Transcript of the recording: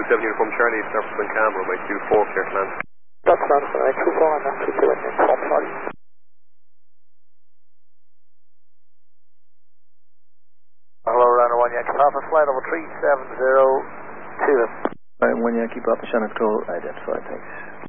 27 Uniform Charlie, surface and cam, runway 24, clear to land. That's not runway 24, and that's 27 Uniform Charlie. Hello, runner 1 Yankee Papa, flight level 3702. Right, 1 Yankee Papa, Shannon Control, identified, thanks.